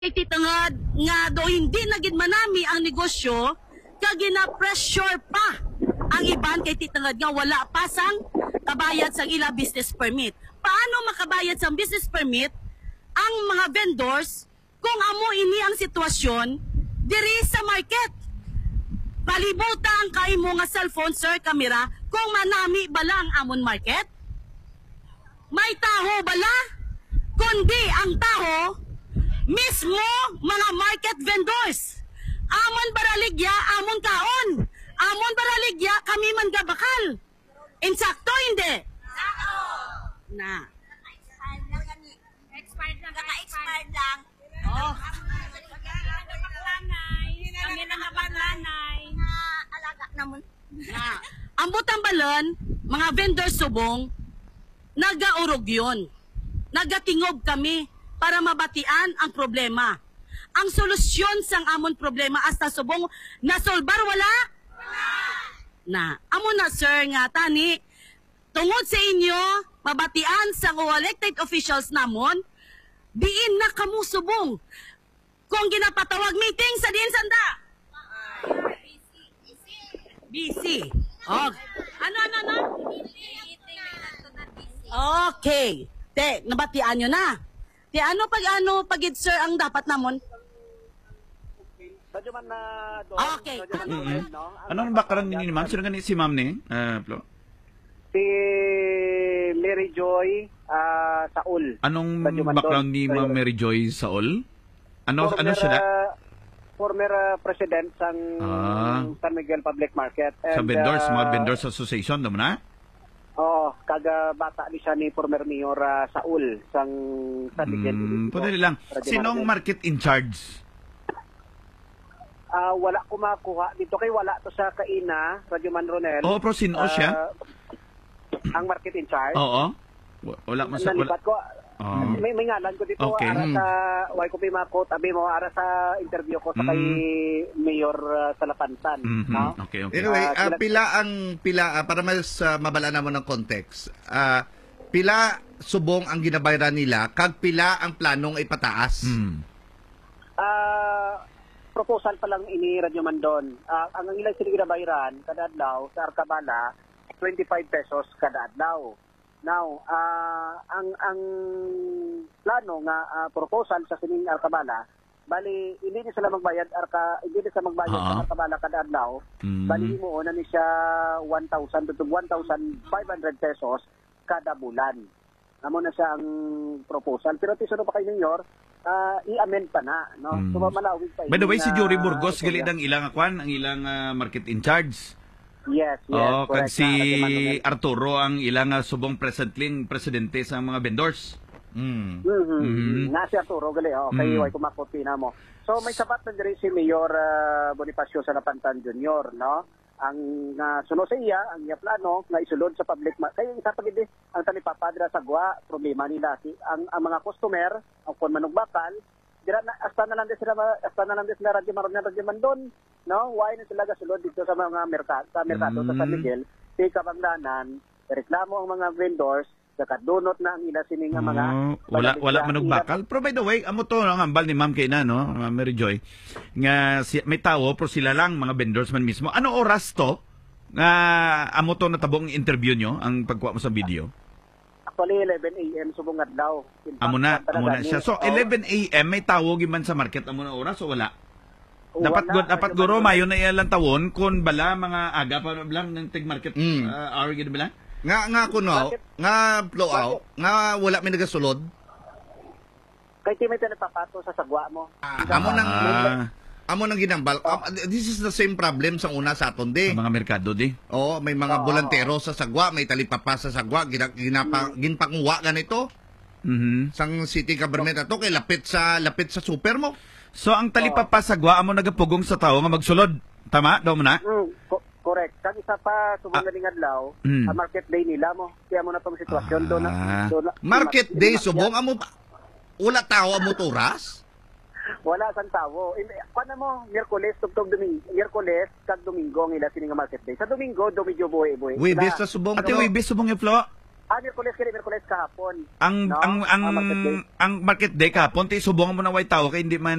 Ititangad nga do hindi nagid manami ang negosyo kag gina-pressure pa ang iban kay titangad nga wala pa sang kabayad sang ila business permit. Paano makabayad sang business permit ang mga vendors kung amo ini ang sitwasyon diri sa market? Palibutan kay mo nga cellphone sir kamera kung manami bala ang amon market? May taho bala? Kundi ang taho mismo mga market vendors. Amon baraligya, amon kaon. Amon baraligya, kami man gabakal. Insakto hindi? Sakto. Na. Expired lang. Kaka-expired lang. Oh. Kami na nabananay. Na alaga naman. Na. Ang butang balon, mga vendors subong, nagaurog yun. Nagatingob kami para mabatian ang problema. Ang solusyon sang amon problema hasta subong nasolbar wala? Na. Amo na sir nga tani tungod sa inyo mabatian sang elected officials namon diin na kamo subong kung ginapatawag meeting sa diin sanda. BC. Oh. Ano? Okay. Te, nabatian nyo na. Te, pagid sir ang dapat namon? Radyo man na doon. Okay. No? Anong background ninyo, ma'am? Sino ganit si ma'am ni? Flo? Si Mary Joy Saul. Anong Radyo man background doon. ni Ma'am Mary Joy Saul? Ano siya na? Former president sang San Miguel Public Market. Sa vendors, mga vendors association, naman na? Oo, kaga bata ni siya ni former Mayor Saul sang San Miguel. Pwede lang. Sinong market in charge? Wala ko makuha dito kay wala to sa Kaina, Radyo Man Ronel. Oo, pero sino siya? Ang market in charge. Oo. Wala mo sa... Nalipat ko. May ngalan ko dito Okay. ara sa why ko pimako tabi mo ara sa interview ko sa kay Mayor Salapantan. No? Okay. Anyway, pila para mas mabala mo ng context. Pila subong ang ginabayran nila kag pila ang planong ipataas. Proposal pa lang ini Radyo Mandon. Ang ilang sila ginabayran kada adlaw sa Arkabala 25 pesos kada adlaw. Now, ang plano nga proposal sa sining Arkabala, bali hindi na sila magbayad sa Arkabala kada adlaw. Bali mo na ni siya 1,000 to 1,500 pesos kada bulan. Amo na siya ang proposal. Pero tisunod pa kay Mayor, i-amend pa na, no? So malawig pa. By the way, si Jory Burgos gali ang ilang ang ilang market in charge. Yes. Oh, kag Correct si Arturo ang ilang subong presidente sa mga vendors. Na si Arturo gali kay way kumakoti na mo. So may sapat na diri si Mayor Bonifacio Salapantan Jr., no? Ang sunod sa iya, ang iya plano nga isulod sa public kay isa pa gid ang talipapadra sa gwa problema nila ang mga customer ang kon manugbakal dira na hasta na lang sila Radyo Mandon, no? Why na sila gasulod dito sa mga merkado sa San Miguel, di kabangdanan, reklamo ang mga vendors, nakadunot na ang ila sining mga wala manugbakal. Pero by the way, amo to ang ambal ni Ma'am Kaina, no? Mary Joy. Nga may tawo pero sila lang mga vendors man mismo. Ano oras to? Nga amo to natabong interview nyo ang pagkuha mo sa video? Actually, 11 a.m. subong adlaw. Amo na siya. So 11 a.m. may tawo giman sa market amo na oras o wala? Dapat guro mayo na ilang tawon kun bala mga aga pa lang ng tig market hour gid bala. Nga kuno, nga blow out, nga wala may nagasulod. Kay timay ta napapato sa sagwa mo. Amo nang ginambal. This is the same problem sa una sa aton di. Sa mga merkado di. Oo, may mga bolantero sa sagwa, may talipapa sa sagwa, ginpakuha ganito. Sang city government ato kay lapit sa super mo. So ang talipapa sa sagwa amo nagapugong sa tawo nga magsulod. Tama daw mo na? Correct. Kag isa pa subong galing adlaw, ang market day nila mo. Kaya mo na tong sitwasyon do na. Market day subong amo wala tawo amo turas. Wala sang tawo. Kuan mo, Miyerkules tugtog Domingo, Miyerkules kag Domingo ang ila sining market day. Sa Domingo, medyo buhay. Webes sa subong. Ate Webes subong yung Flo. Miyerkules kahapon. Ang No? ang ang Market day. ang market day kahapon ti subong mo na way tao kay hindi man